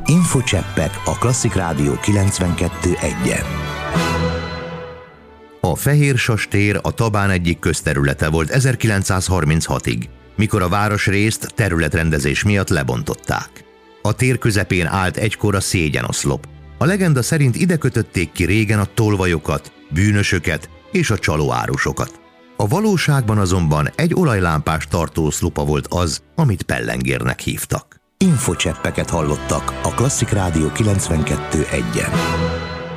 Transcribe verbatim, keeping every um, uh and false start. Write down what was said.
Infocseppek a Klasszik Rádió kilencvenkettő egyen. A Fehérsas tér a Tabán egyik közterülete volt ezerkilencszázharminchatig, mikor a városrészt területrendezés miatt lebontották. A tér közepén állt egykor a szégyenoszlop. A legenda szerint ide kötötték ki régen a tolvajokat, bűnösöket és a csalóárusokat. A valóságban azonban egy olajlámpás tartóoszlopa volt az, amit pellengérnek hívtak. Infocseppeket hallottak a Klasszik Rádió kilencvenkettő egyen.